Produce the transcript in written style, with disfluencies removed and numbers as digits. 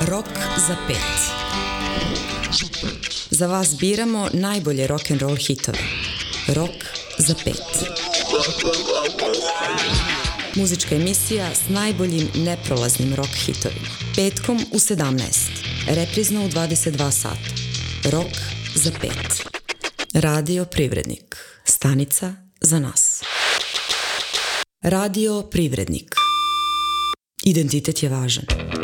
Rok za pet. Za vas biramo najbolje rock'n'roll hitove. Rok za pet. Muzička emisija s najboljim neprolaznim rock hitovima. Petkom u 17. Reprizno u 22 sata. Rok za pet. Radio Privrednik. Stanica za nas. Radio Privrednik. Identitet je važan.